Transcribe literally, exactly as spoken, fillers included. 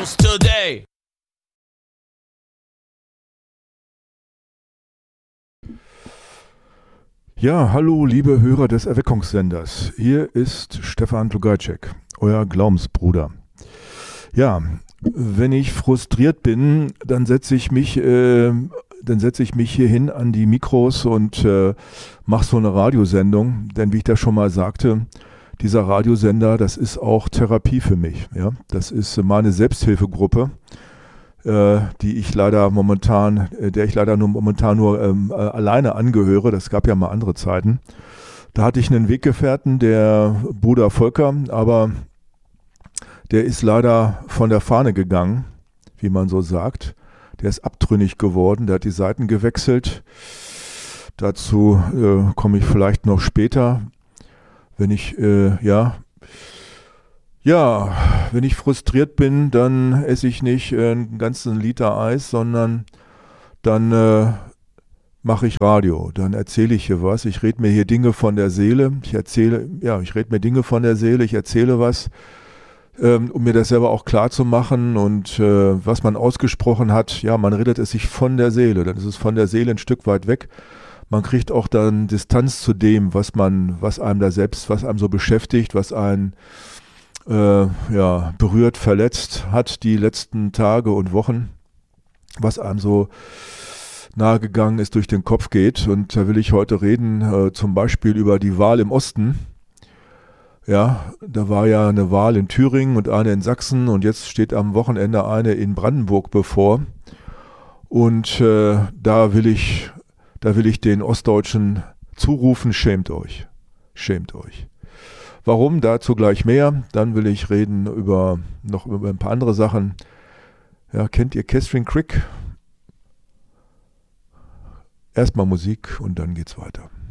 songs today. Ja, hallo liebe Hörer des Erweckungssenders. Hier ist Stefan Tugajek, euer Glaubensbruder. Ja, wenn ich frustriert bin, dann setze ich mich, äh, dann setze ich mich hier hin an die Mikros und äh, mache so eine Radiosendung. Denn wie ich das schon mal sagte, dieser Radiosender, das ist auch Therapie für mich. Ja, das ist meine Selbsthilfegruppe, äh, die ich leider momentan, äh, der ich leider nur momentan nur ähm, äh, alleine angehöre. Das gab ja mal andere Zeiten. Da hatte ich einen Weggefährten, der Bruder Volker, aber der ist leider von der Fahne gegangen, wie man so sagt. Der ist abtrünnig geworden, der hat die Seiten gewechselt. Dazu äh, komme ich vielleicht noch später, wenn ich, äh, ja, ja, wenn ich frustriert bin, dann esse ich nicht äh, einen ganzen Liter Eis, sondern dann äh, mache ich Radio, dann erzähle ich hier was. Ich rede mir hier Dinge von der Seele. Ich erzähle, ja, ich rede mir Dinge von der Seele, ich erzähle was, ähm, um mir das selber auch klar zu machen. Und äh, was man ausgesprochen hat, ja, man redet es sich von der Seele, dann ist es von der Seele ein Stück weit weg. Man kriegt auch dann Distanz zu dem, was man, was einem da selbst, was einem so beschäftigt, was einen äh, ja, berührt, verletzt hat die letzten Tage und Wochen, was einem so nahegegangen ist, durch den Kopf geht. Und da will ich heute reden, äh, zum Beispiel über die Wahl im Osten. Ja, da war ja eine Wahl in Thüringen und eine in Sachsen und jetzt steht am Wochenende eine in Brandenburg bevor. Und äh, da will ich, da will ich den Ostdeutschen zurufen, schämt euch, schämt euch. Warum? Dazu gleich mehr. Dann will ich reden über noch über ein paar andere Sachen. Ja, kennt ihr Catherine Crick? Erstmal Musik und dann geht's weiter.